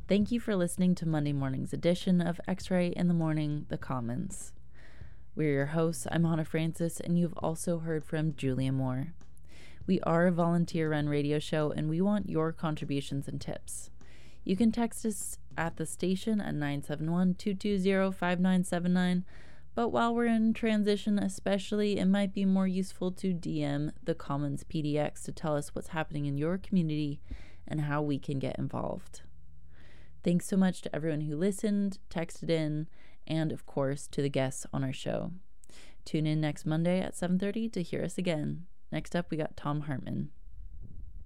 Thank you for listening to Monday morning's edition of X-Ray in the Morning, The Commons. We're your hosts. I'm Hannah Francis, and you've also heard from Julia Moore. We are a volunteer-run radio show, and we want your contributions and tips. You can text us at the station at 971-220-5979, but while we're in transition especially, it might be more useful to DM the Commons PDX to tell us what's happening in your community and how we can get involved. Thanks so much to everyone who listened, texted in, and of course to the guests on our show. Tune in next Monday at 7:30 to hear us again. Next up, we got Thom Hartmann.